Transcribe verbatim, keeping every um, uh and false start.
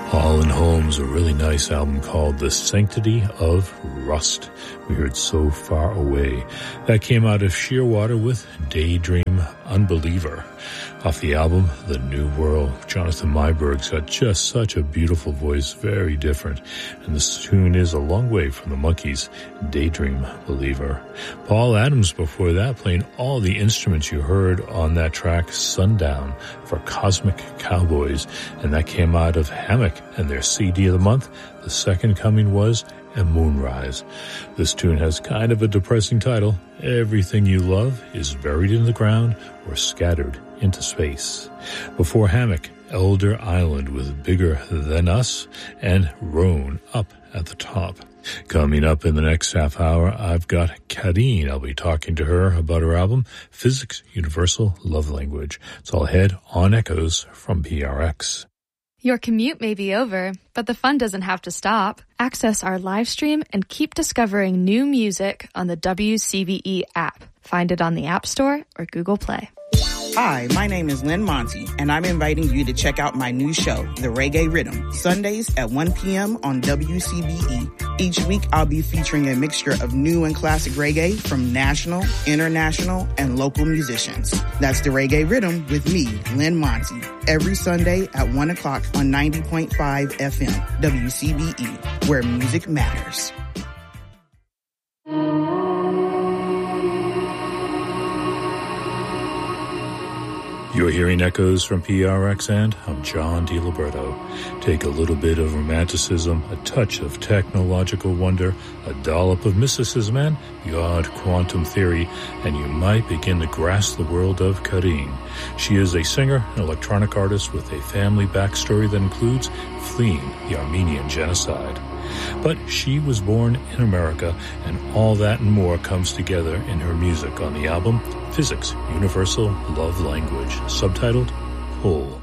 Holland Holmes, a really nice album called The Sanctity of Rust. We heard So Far Away. That came out of Shearwater with Daydream Unbeliever. Off the album, The New World. Jonathan Meiberg's got just such a beautiful voice, very different. And this tune is a long way from the Monkees' Daydream Believer. Paul Adams before that, playing all the instruments you heard on that track, Sundown, for Cosmic Cowboys. And that came out of Hammock and their C D of the month. The second coming was A Moonrise. This tune has kind of a depressing title. Everything you love is buried in the ground or scattered into space. Before Hammock, Elder Island with Bigger Than Us and Roan up at the top. Coming up in the next half hour, I've got Karine. I'll be talking to her about her album, Physics Universal Love Language. It's all ahead on Echoes from P R X. Your commute may be over, but the fun doesn't have to stop. Access our live stream and keep discovering new music on the W C B E app. Find it on the App Store or Google Play. Hi, my name is Lynn Monty, and I'm inviting you to check out my new show, The Reggae Rhythm, Sundays at one p.m. on W C B E. Each week, I'll be featuring a mixture of new and classic reggae from national, international, and local musicians. That's The Reggae Rhythm with me, Lynn Monty, every Sunday at one o'clock on ninety point five F M, W C B E, where music matters. You're hearing Echoes from P R X, and I'm John DiLiberto. Take a little bit of romanticism, a touch of technological wonder, a dollop of mysticism, and the odd quantum theory, and you might begin to grasp the world of Karine. She is a singer and electronic artist with a family backstory that includes fleeing the Armenian genocide. But she was born in America, and all that and more comes together in her music on the album Physics Universal Love Language, subtitled Pull.